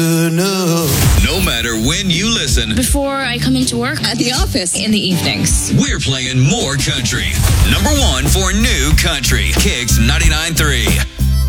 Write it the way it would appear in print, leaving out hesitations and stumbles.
No matter when you listen, Before I come into work, At the office. in the evenings. we're playing more country. Number one for new country.